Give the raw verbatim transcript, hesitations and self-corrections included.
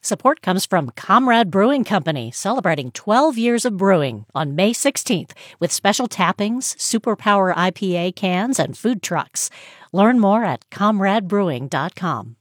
Support comes from Comrade Brewing Company, celebrating twelve years of brewing on May sixteenth with special tappings, Superpower I P A cans, and food trucks. Learn more at comrade brewing dot com.